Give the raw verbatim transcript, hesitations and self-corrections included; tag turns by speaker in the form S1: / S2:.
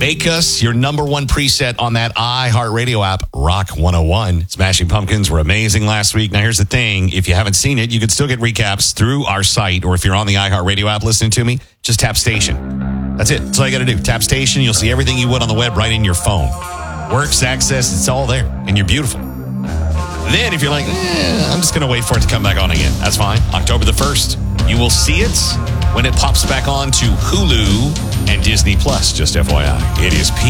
S1: Make us your number one preset on that iHeartRadio app, Rock one oh one. Smashing Pumpkins were amazing last week. Now, here's the thing. If you haven't seen it, you can still get recaps through our site, or if you're on the iHeartRadio app listening to me, just tap station. That's it. That's all you got to do. Tap station. You'll see everything you would on the web right in your phone. Works, access, it's all there. And you're beautiful. Then, if you're like, eh, I'm just going to wait for it to come back on again. That's fine. October the first, you will see it when it pops back on to Hulu and Disney Plus, just F Y I. It is P